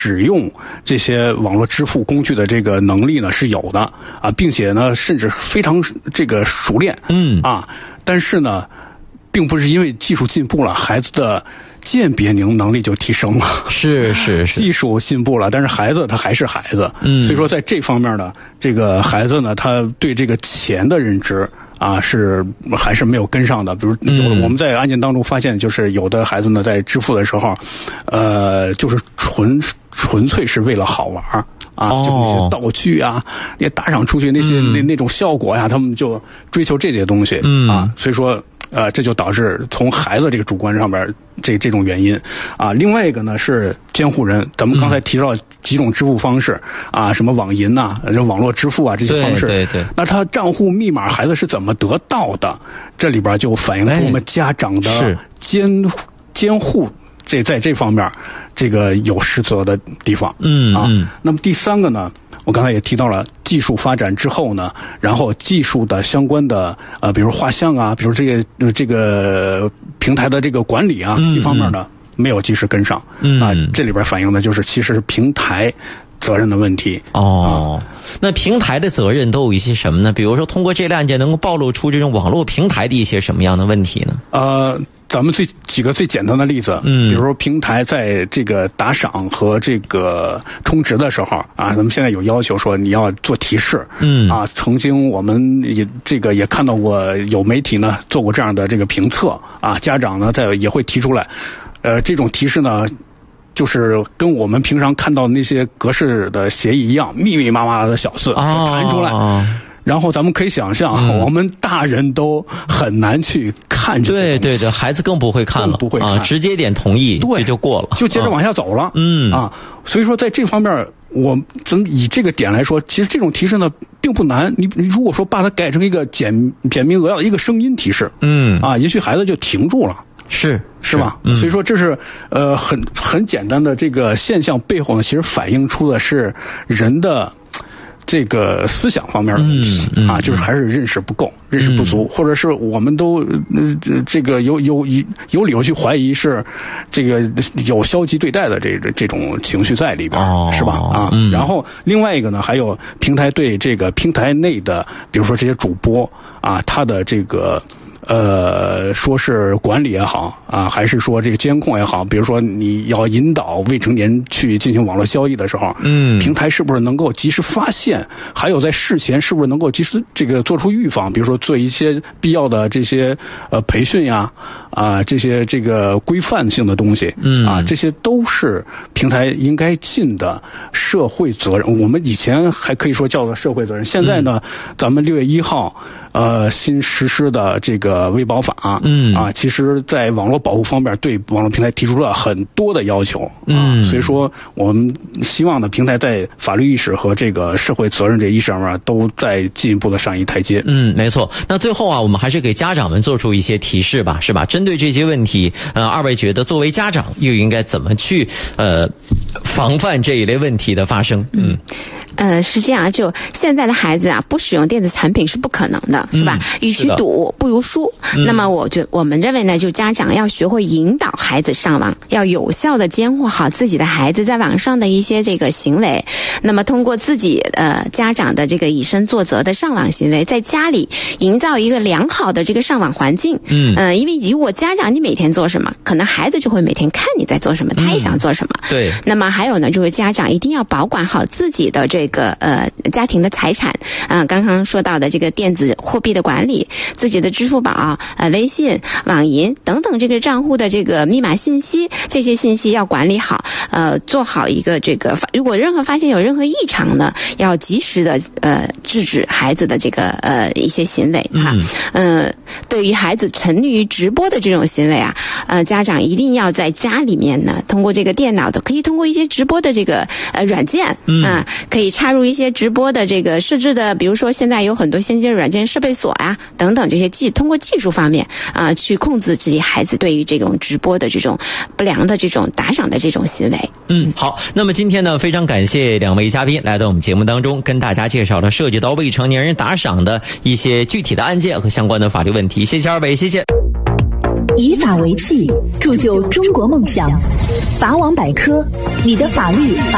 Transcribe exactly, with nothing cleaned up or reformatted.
使用这些网络支付工具的这个能力呢是有的啊，并且呢甚至非常这个熟练， 嗯啊，但是呢，并不是因为技术进步了，孩子的鉴别能能力就提升了。 是是是， 技术进步了，但是孩子他还是孩子， 嗯， 所以说在这方面呢，这个孩子呢，他对这个钱的认知啊，是还是没有跟上的。比如有我们在案件当中发现，就是有的孩子呢，在支付的时候，呃，就是纯纯粹是为了好玩啊， 哦、 就是那些道具啊，那打赏出去那些、嗯、那那种效果呀，他们就追求这些东西、 嗯、 啊，所以说。呃，这就导致从孩子这个主观上边这这种原因啊。另外一个呢是监护人，咱们刚才提到几种支付方式、嗯、啊，什么网银呐、啊、网络支付啊这些方式， 对对对。 那他账户密码孩子是怎么得到的？这里边就反映出我们家长的监、哎、监护这在这方面这个有失责的地方。 嗯啊。 嗯那么第三个呢？我刚才也提到了，技术发展之后呢，然后技术的相关的呃，比如画像啊，比如这个、呃、这个平台的这个管理啊， 嗯、 这方面呢没有及时跟上。 嗯， 啊，这里边反映的就是其实是平台责任的问题。 哦、啊，那平台的责任都有一些什么呢？比如说，通过这类案件能够暴露出这种网络平台的一些什么样的问题呢？ 呃。咱们最几个最简单的例子， 嗯， 比如说平台在这个打赏和这个充值的时候啊，咱们现在有要求说你要做提示， 嗯， 啊，曾经我们也这个也看到过有媒体呢做过这样的这个评测啊，家长呢在也会提出来，呃，这种提示呢。就是跟我们平常看到那些格式的协议一样，密密麻麻的小字弹出来。 哦， 然后咱们可以想象，嗯、我们大人都很难去看这些东西。 对对对，孩子更不会看了， 不会看、 啊，直接点同意， 对， 就过了， 就接着往下走了。 嗯啊，所以说在这方面，我咱们以这个点来说，其实这种提示呢并不难。你你如果说把它改成一个简简明扼要的一个声音提示， 嗯啊，也许孩子就停住了。 是是吧？ 嗯、 所以说这是呃很很简单的这个现象背后呢，其实反映出的是人的这个思想方面的问题、 嗯嗯、 啊，就是还是认识不够、认识不足，嗯、或者是我们都呃这个有有有理由去怀疑是这个有消极对待的这这种情绪在里边， 哦、 是吧？啊、 嗯， 然后另外一个呢，还有平台对这个平台内的，比如说这些主播啊，他的这个。呃，说是管理也好啊，还是说这个监控也好，比如说你要引导未成年去进行网络交易的时候， 嗯， 平台是不是能够及时发现？还有在事前是不是能够及时这个做出预防？比如说做一些必要的这些呃培训呀，啊这些这个规范性的东西， 嗯啊这些都是平台应该尽的社会责任。我们以前还可以说叫做社会责任，现在呢，嗯、咱们六月一号。呃，新实施的这个微保法， 嗯啊，其实在网络保护方面对网络平台提出了很多的要求， 嗯， 啊，所以说我们希望呢，平台在法律意识和这个社会责任这意识上面都在进一步的上一台阶。 嗯，没错。那最后啊，我们还是给家长们做出一些提示吧，是吧？针对这些问题，呃，二位觉得作为家长又应该怎么去呃防范这一类问题的发生？嗯。 呃，是这样，就现在的孩子啊，不使用电子产品是不可能的，是吧？ 嗯、 与其赌不如输。嗯、那么，我就我们认为呢，就家长要学会引导孩子上网，要有效的监护好自己的孩子在网上的一些这个行为。那么，通过自己呃家长的这个以身作则的上网行为，在家里营造一个良好的这个上网环境。 嗯， 呃，因为如果家长你每天做什么，可能孩子就会每天看你在做什么，他也想做什么。 嗯、对。 那么还有呢，就是家长一定要保管好自己的这个呃家庭的财产啊、呃，刚刚说到的这个电子货币的管理，自己的支付宝、呃微信、网银等等这个账户的这个密码信息，这些信息要管理好，呃，做好一个这个，如果任何发现有任何异常呢，要及时的呃制止孩子的这个呃一些行为哈。嗯、呃，对于孩子沉溺于直播的这种行为啊，呃，家长一定要在家里面呢，通过这个电脑的，可以通过一些直播的这个呃软件啊、呃，可以插入一些直播的这个设置的，比如说现在有很多先进软件设备锁啊等等这些技，通过技术方面啊、呃、去控制自己孩子对于这种直播的这种不良的这种打赏的这种行为。 嗯，好，那么今天呢，非常感谢两位嘉宾来到我们节目当中，跟大家介绍了涉及到未成年人打赏的一些具体的案件和相关的法律问题。谢谢二位，谢谢。 以法为器，铸就中国梦想。法网百科，你的法律。